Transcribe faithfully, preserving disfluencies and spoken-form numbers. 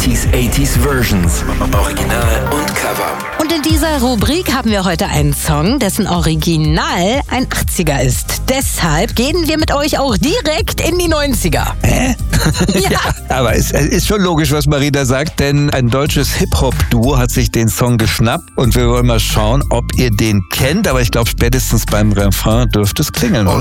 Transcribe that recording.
neunziger, achtziger Versions. Original und Cover. Und in dieser Rubrik haben wir heute einen Song, dessen Original ein achtziger ist. Deshalb gehen wir mit euch auch direkt in die neunziger. Hä? Ja. Ja, aber es ist schon logisch, was Marina sagt, denn ein deutsches Hip-Hop-Duo hat sich den Song geschnappt und wir wollen mal schauen, ob ihr den kennt, aber ich glaube, spätestens beim Refrain dürfte es klingeln, oder?